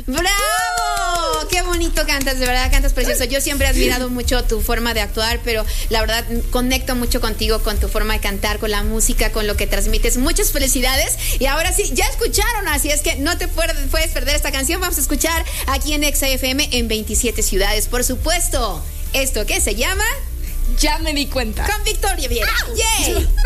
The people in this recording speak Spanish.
¡Bravo! ¡Qué bonito cantas! De verdad cantas precioso. Yo siempre he admirado mucho tu forma de actuar, pero la verdad conecto mucho contigo, con tu forma de cantar, con la música, con lo que transmites. Muchas felicidades. Y ahora sí, ya escucharon, así es que no te puedes perder esta canción. Vamos a escuchar aquí en Exa FM en 27 ciudades. Por supuesto, esto que se llama Ya me di cuenta. Con Victoria Viera. ¡Yay!